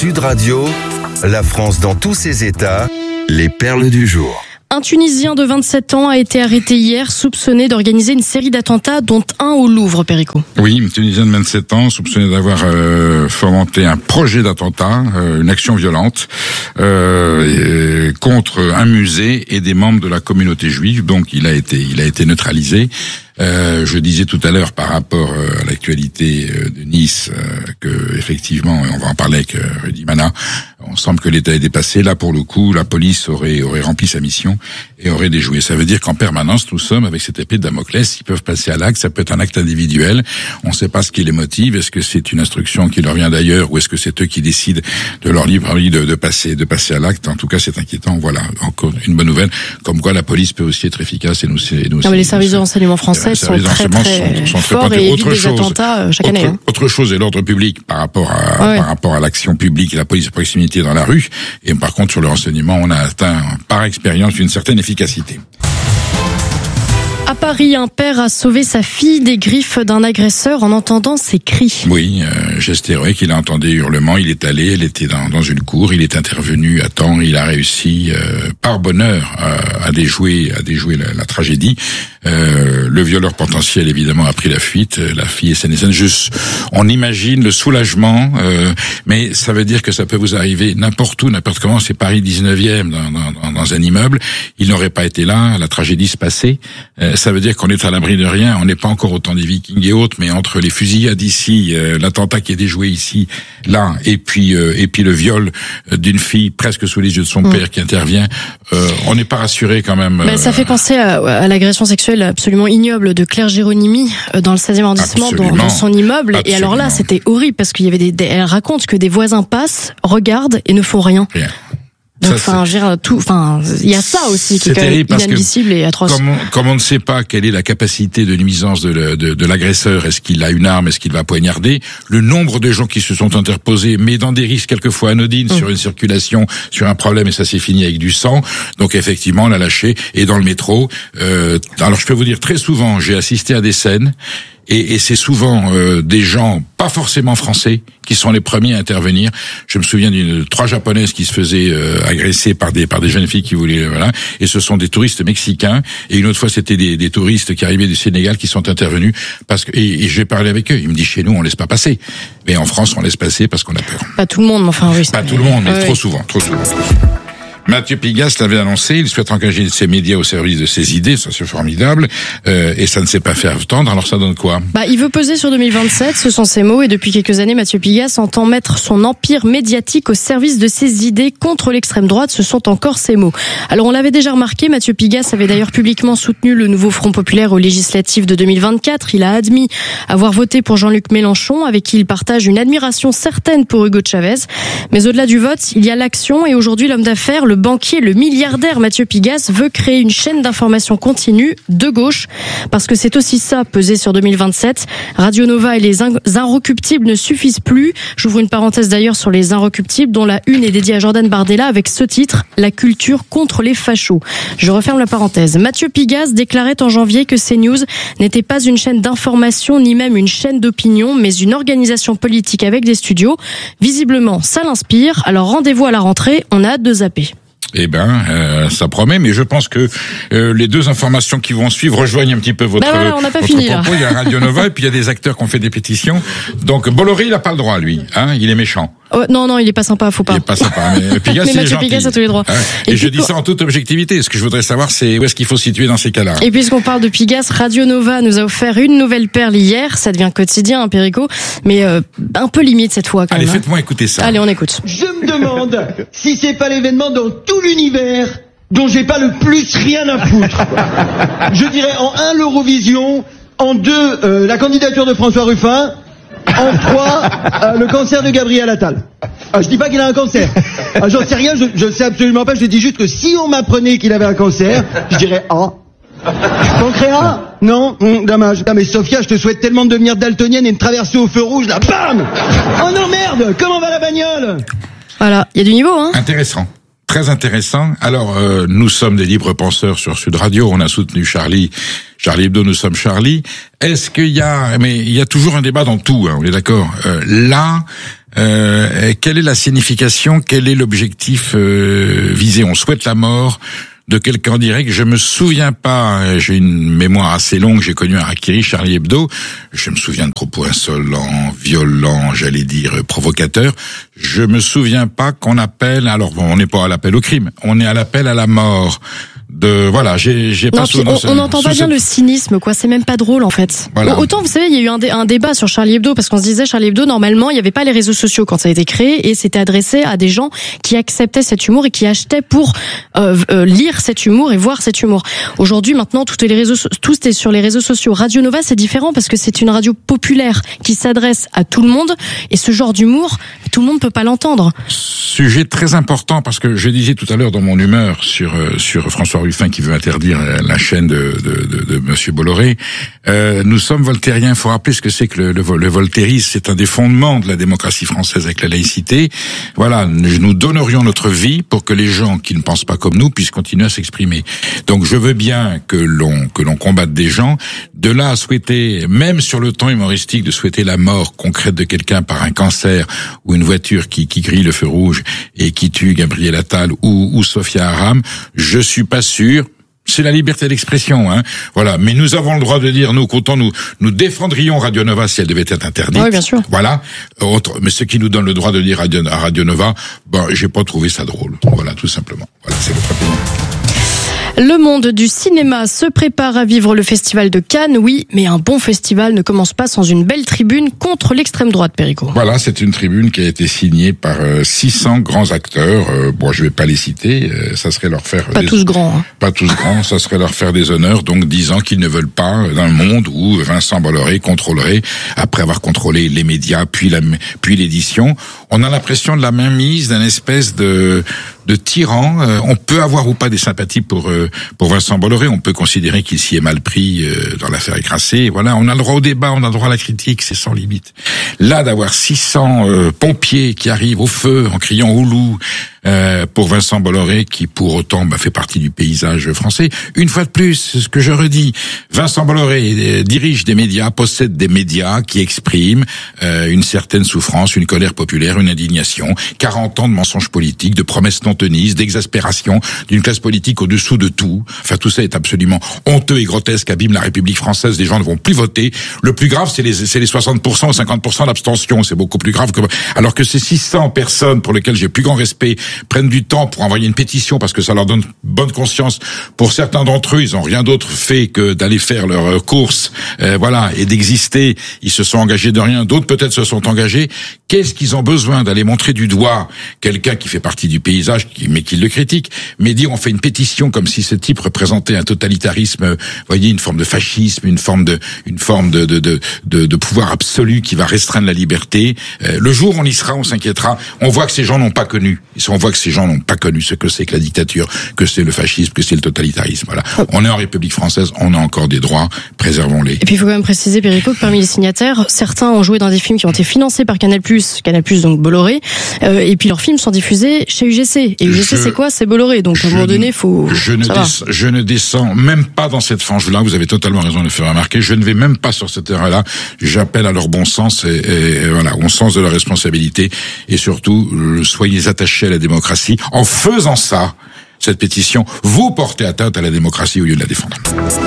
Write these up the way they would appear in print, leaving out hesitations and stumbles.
Sud Radio, la France dans tous ses états, les perles du jour. Un Tunisien de 27 ans a été arrêté hier, soupçonné d'organiser une série d'attentats, dont un au Louvre, Perico. Oui, un Tunisien de 27 ans, soupçonné d'avoir fomenté un projet d'attentat, une action violente contre un musée et des membres de la communauté juive. Donc il a été neutralisé. Je disais tout à l'heure par rapport à l'actualité de Nice que effectivement, on va en parler avec Rudy Mana, on semble que l'État est dépassé. Là, pour le coup, la police aurait rempli sa mission et aurait déjoué. Ça veut dire qu'en permanence, nous sommes avec cette épée de Damoclès. Ils peuvent passer à l'acte. Ça peut être un acte individuel. On ne sait pas ce qui les motive. Est-ce que c'est une instruction qui leur vient d'ailleurs ou est-ce que c'est eux qui décident de leur libre envie de passer à l'acte? En tout cas, c'est inquiétant. Voilà, encore une bonne nouvelle. Comme quoi, la police peut aussi être efficace et nous. Non, mais les services de renseignement français sont très forts et évitent des attentats chaque année. Autre chose est l'ordre public par rapport à l'action publique et la police de proximité dans la rue. Et par contre, sur le renseignement, on a atteint par expérience une certaine efficacité. À Paris, un père a sauvé sa fille des griffes d'un agresseur en entendant ses cris. Oui, geste héroïque, il a entendu des hurlements, il est allé, elle était dans une cour, il est intervenu à temps, il a réussi par bonheur à déjouer la tragédie. Le violeur potentiel évidemment a pris la fuite, la fille est saine et saine. On imagine le soulagement, mais ça veut dire que ça peut vous arriver n'importe où, n'importe comment. C'est Paris 19e dans un immeuble, il n'aurait pas été là, la tragédie se passait. Ça veut dire qu'on est à l'abri de rien. On n'est pas encore au temps des Vikings et autres, mais entre les fusillades ici, l'attentat qui est déjoué ici, là, et puis le viol d'une fille presque sous les yeux de son père qui intervient, on n'est pas rassuré quand même. Mais ça fait penser à l'agression sexuelle absolument ignoble de Claire Géronimi dans le 16e arrondissement, dans son immeuble. Absolument. Et alors là, c'était horrible parce qu'il y avait elle raconte que des voisins passent, regardent et ne font rien. Donc, il y a ça aussi qui est quand même inadmissible et atroce. Comme on ne sait pas quelle est la capacité de nuisance de l'agresseur, est-ce qu'il a une arme, est-ce qu'il va poignarder, le nombre de gens qui se sont interposés, mais dans des risques quelquefois anodines, sur une circulation, sur un problème, et ça s'est fini avec du sang. Donc effectivement, on l'a lâché. Et dans le métro, alors je peux vous dire très souvent, j'ai assisté à des scènes. Et c'est souvent des gens pas forcément français qui sont les premiers à intervenir. Je me souviens d'une 3 japonaises qui se faisaient agresser par des jeunes filles qui voulaient et ce sont des touristes mexicains et une autre fois c'était des touristes qui arrivaient du Sénégal qui sont intervenus parce que et j'ai parlé avec eux, ils me disent chez nous on laisse pas passer. Mais en France on laisse passer parce qu'on a peur. Pas tout le monde, mais enfin oui. Pas tout le monde, mais trop souvent. Mathieu Pigasse l'avait annoncé, il souhaite engager ses médias au service de ses idées, ça c'est formidable, et ça ne s'est pas fait attendre, alors ça donne quoi? Il veut peser sur 2027, ce sont ses mots, et depuis quelques années, Mathieu Pigasse entend mettre son empire médiatique au service de ses idées contre l'extrême droite, ce sont encore ses mots. Alors on l'avait déjà remarqué, Mathieu Pigasse avait d'ailleurs publiquement soutenu le nouveau Front Populaire aux législatives de 2024, il a admis avoir voté pour Jean-Luc Mélenchon, avec qui il partage une admiration certaine pour Hugo Chavez, mais au-delà du vote, il y a l'action, et aujourd'hui l'homme d'affaires, le banquier, le milliardaire Mathieu Pigasse veut créer une chaîne d'information continue de gauche, parce que c'est aussi ça, peser sur 2027. Radio Nova et les Inrecuptibles ne suffisent plus. J'ouvre une parenthèse d'ailleurs sur les Inrecuptibles, dont la une est dédiée à Jordan Bardella avec ce titre, La culture contre les fachos. Je referme la parenthèse. Mathieu Pigasse déclarait en janvier que CNews n'était pas une chaîne d'information, ni même une chaîne d'opinion, mais une organisation politique avec des studios. Visiblement, ça l'inspire. Alors rendez-vous à la rentrée, on a hâte de zapper. Eh ben, ça promet, mais je pense que les deux informations qui vont suivre rejoignent un petit peu votre on n'a pas fini, propos. Là. Il y a Radio Nova et puis il y a des acteurs qui ont fait des pétitions. Donc Bolloré, il n'a pas le droit, lui. Il est méchant. Non, il est pas sympa, faut pas. Il est pas sympa, mais Pigasse, mais Mathieu Pigasse a tous les droits. Et je dis ça en toute objectivité. Ce que je voudrais savoir, c'est où est-ce qu'il faut se situer dans ces cas-là. Et puisqu'on parle de Pigasse, Radio Nova nous a offert une nouvelle perle hier. Ça devient quotidien, Perico, mais un peu limite cette fois quand même. Allez, faites-moi écouter ça. Allez, on écoute. Je me demande si c'est pas l'événement dans tout l'univers dont j'ai pas le plus rien à foutre. Je dirais en 1 l'Eurovision, en 2 la candidature de François Ruffin, en 3 le cancer de Gabriel Attal. Je dis pas qu'il a un cancer. J'en sais rien, je sais absolument pas. Je dis juste que si on m'apprenait qu'il avait un cancer, je dirais pancréas? Non, dommage. Mais Sophia, je te souhaite tellement de devenir daltonienne et de traverser au feu rouge là. Bam! Oh non merde! Comment va la bagnole? Voilà, il y a du niveau, hein. Intéressant. Très intéressant. Alors, nous sommes des libres penseurs sur Sud Radio. On a soutenu Charlie Hebdo, nous sommes Charlie. Est-ce qu'il y a... Mais il y a toujours un débat dans tout, hein, on est d'accord. Là, Quelle est la signification? Quel est l'objectif visé? On souhaite la mort de quelqu'un en direct. Je me souviens pas, j'ai une mémoire assez longue, j'ai connu un harakiri, Charlie Hebdo, je me souviens de propos insolents, violents, j'allais dire provocateurs. Je me souviens pas qu'on appelle, alors bon, on n'est pas à l'appel au crime, on est à l'appel à la mort. Voilà, j'ai pas on n'entend pas bien le cynisme, quoi. C'est même pas drôle, en fait. Voilà. Autant, vous savez, il y a eu un débat sur Charlie Hebdo, parce qu'on se disait, Charlie Hebdo, normalement, il n'y avait pas les réseaux sociaux quand ça a été créé, et c'était adressé à des gens qui acceptaient cet humour et qui achetaient pour lire cet humour et voir cet humour. Aujourd'hui, maintenant, tout est sur les réseaux sociaux. Radio Nova, c'est différent parce que c'est une radio populaire qui s'adresse à tout le monde, et ce genre d'humour, tout le monde peut pas l'entendre. Sujet très important, parce que je disais tout à l'heure dans mon humeur sur François Ruffin qui veut interdire la chaîne de Monsieur Bolloré. Nous sommes voltairiens. Il faut rappeler ce que c'est que le voltairisme. C'est un des fondements de la démocratie française avec la laïcité. Voilà, nous donnerions notre vie pour que les gens qui ne pensent pas comme nous puissent continuer à s'exprimer. Donc je veux bien que l'on combatte des gens. De là à souhaiter, même sur le temps humoristique, de souhaiter la mort concrète de quelqu'un par un cancer ou une voiture qui grille le feu rouge et qui tue Gabriel Attal ou Sophia Aram, je suis pas sûr. C'est la liberté d'expression, hein. Voilà. Mais nous avons le droit de dire, nous, qu'autant nous défendrions Radio Nova si elle devait être interdite. Oui, bien sûr. Voilà. Mais ce qui nous donne le droit de dire à Radio Nova, j'ai pas trouvé ça drôle. Voilà, tout simplement. Voilà, c'est votre opinion. Le monde du cinéma se prépare à vivre le festival de Cannes, oui, mais un bon festival ne commence pas sans une belle tribune contre l'extrême droite, Perico. Voilà, c'est une tribune qui a été signée par 600 grands acteurs. Je vais pas les citer, ça serait leur faire... Pas tous grands. Hein. Pas tous grands, ça serait leur faire des honneurs, donc disant qu'ils ne veulent pas d'un monde où Vincent Bolloré contrôlerait, après avoir contrôlé les médias, puis l'édition. On a l'impression de la mainmise d'un espèce de tyran. On peut avoir ou pas des sympathies pour Vincent Bolloré, on peut considérer qu'il s'y est mal pris dans l'affaire Écrasée. Voilà, on a le droit au débat, on a le droit à la critique, c'est sans limite. Là, d'avoir 600 pompiers qui arrivent au feu en criant au loup pour Vincent Bolloré, qui pour autant fait partie du paysage français. Une fois de plus, c'est ce que je redis, Vincent Bolloré dirige des médias, possède des médias qui expriment une certaine souffrance, une colère populaire, une indignation, 40 ans de mensonges politiques, de promesses non tenues, d'exaspération d'une classe politique au-dessous de tout. Enfin, tout ça est absolument honteux et grotesque, abîme la République française, les gens ne vont plus voter. Le plus grave, c'est les 60% ou 50% d'abstention, c'est beaucoup plus grave que... Alors que ces 600 personnes pour lesquelles j'ai plus grand respect prennent du temps pour envoyer une pétition parce que ça leur donne bonne conscience. Pour certains d'entre eux, ils ont rien d'autre fait que d'aller faire leurs courses, et d'exister. Ils se sont engagés de rien. D'autres peut-être se sont engagés. Qu'est-ce qu'ils ont besoin d'aller montrer du doigt quelqu'un qui fait partie du paysage, mais qui le critique, mais dire on fait une pétition comme si ce type représentait un totalitarisme, voyez, une forme de fascisme, une forme de pouvoir absolu qui va restreindre la liberté. Le jour où on y sera, on s'inquiétera. On voit que ces gens n'ont pas connu. On voit que ces gens n'ont pas connu ce que c'est que la dictature, que c'est le fascisme, que c'est le totalitarisme. Voilà. On est en République française, on a encore des droits, préservons-les. Et puis il faut quand même préciser, Perico, que parmi les signataires, certains ont joué dans des films qui ont été financés par Canal+, donc Bolloré, et puis leurs films sont diffusés chez UGC. Et UGC, c'est quoi? C'est Bolloré. Donc à un moment donné, faut... Je ne descends même pas dans cette frange-là, vous avez totalement raison de le faire remarquer, je ne vais même pas sur cette terrain-là, j'appelle à leur bon sens et voilà, au sens de leur responsabilité, et surtout, soyez attachés à la démocratie. En faisant ça, cette pétition, vous portez atteinte à la démocratie au lieu de la défendre.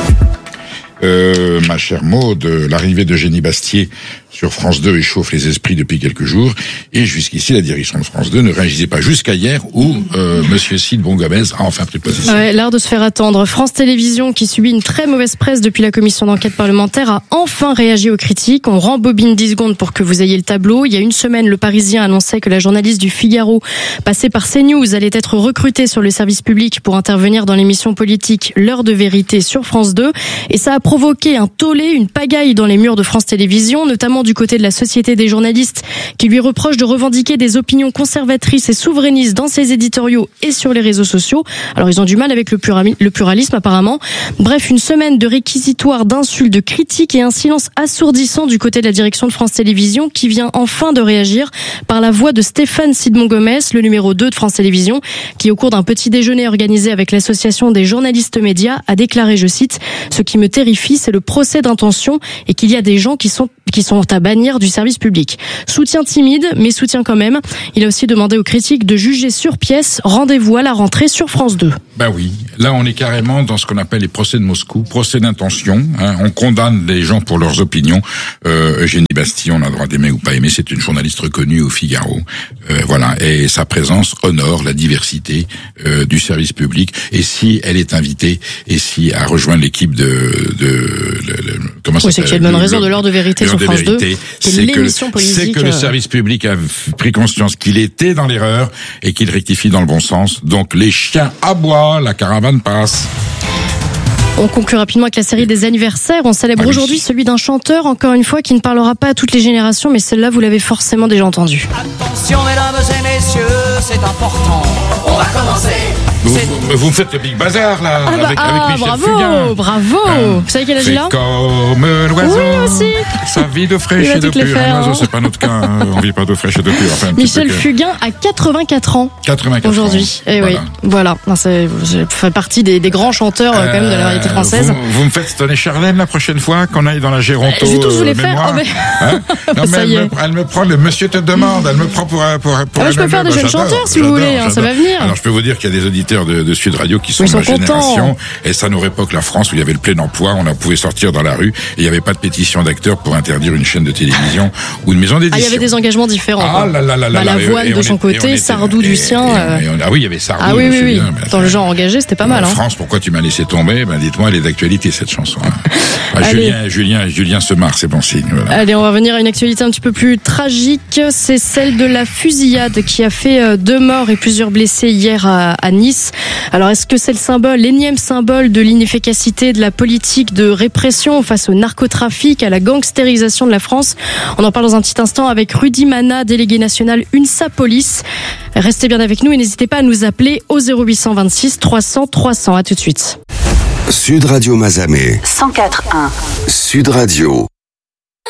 Ma chère Maude, l'arrivée d'Eugénie Bastier sur France 2 échauffe les esprits depuis quelques jours, et jusqu'ici la direction de France 2 ne réagissait pas, jusqu'à hier où Monsieur Cid Bongomez a enfin pris position. Ouais, l'art de se faire attendre. France Télévisions, qui subit une très mauvaise presse depuis la commission d'enquête parlementaire, a enfin réagi aux critiques. On rembobine 10 secondes pour que vous ayez le tableau. Il y a une semaine, Le Parisien annonçait que la journaliste du Figaro, passée par CNews, allait être recrutée sur le service public pour intervenir dans l'émission politique L'heure de vérité sur France 2, et ça a provoqué un tollé, une pagaille dans les murs de France Télévisions, notamment du côté de la Société des journalistes, qui lui reproche de revendiquer des opinions conservatrices et souverainistes dans ses éditoriaux et sur les réseaux sociaux. Alors ils ont du mal avec le pluralisme apparemment. Bref, une semaine de réquisitoire, d'insultes, de critiques et un silence assourdissant du côté de la direction de France Télévisions, qui vient enfin de réagir par la voix de Stéphane Sidbon-Gomez, le numéro 2 de France Télévisions, qui au cours d'un petit déjeuner organisé avec l'association des journalistes médias a déclaré, je cite, « Ce qui me terrifie, c'est le procès d'intention et qu'il y a des gens qui sont porte à bannir du service public. Soutien timide, mais soutien quand même. Il a aussi demandé aux critiques de juger sur pièce. Rendez-vous à la rentrée sur France 2. Ben oui, là on est carrément dans ce qu'on appelle les procès de Moscou, procès d'intention. On condamne les gens pour leurs opinions. Eugénie Bastille, on a le droit d'aimer ou pas aimer, c'est une journaliste reconnue au Figaro. Voilà, et sa présence honore la diversité du service public. Et si elle est invitée, et si elle rejoint l'équipe comment ça s'appelle, c'est qu'il y a de bonnes raisons de l'heure de vérité sur France 2. C'est que le service public a pris conscience qu'il était dans l'erreur et qu'il rectifie dans le bon sens. Donc les chiens aboient, la caravane passe. On conclut rapidement avec la série des anniversaires. On célèbre aujourd'hui celui d'un chanteur, encore une fois, qui ne parlera pas à toutes les générations, mais celle-là, vous l'avez forcément déjà entendu. Attention, mesdames et messieurs, c'est important. On va commencer. Vous me faites le big bazar, là, avec Michel bravo. Fugain. Vous savez quel âge il a? Comme l'oiseau. Oui, aussi. Ça vit d'eau fraîche et d'eau pure. L'oiseau, c'est pas notre cas. On vit pas d'eau fraîche et d'eau pure. Enfin, Michel Fugain a 84 ans. 84 aujourd'hui. Ans. Et oui, voilà. Ça fait partie des grands chanteurs quand même de la variété française. Vous me faites Stoney Charlène la prochaine fois qu'on aille dans la Géronto. Je vais tous vous les faire. Non, mais elle me prend, le monsieur te demande, elle me prend pour je peux faire des jeunes chanteurs si vous voulez, ça va venir. Alors je peux vous dire qu'il y a des auditeurs de Sud Radio qui sont de ma génération, et ça nous époque la France où il y avait le plein emploi, on pouvait sortir dans la rue, et il n'y avait pas de pétition d'acteurs pour interdire une chaîne de télévision ou une maison d'édition. Il y avait des engagements différents. Lavoine de son côté, Sardou du sien. Oui, il y avait Sardou. Ah oui. Dans le genre engagé, c'était pas mal. France, pourquoi tu m'as laissé tomber? Dites-moi, elle est d'actualité cette chanson. Julien se marre, c'est bon signe. Voilà. Allez, on va venir à une actualité un petit peu plus tragique. C'est celle de la fusillade qui a fait 2 morts et plusieurs blessés hier à Nice. Alors, est-ce que c'est l'énième symbole de l'inefficacité de la politique de répression face au narcotrafic, à la gangstérisation de la France? On en parle dans un petit instant avec Rudy Mana, délégué national UNSA Police. Restez bien avec nous et n'hésitez pas à nous appeler au 0826 300 300. À tout de suite. Sud Radio Mazamet 104.1 Sud Radio.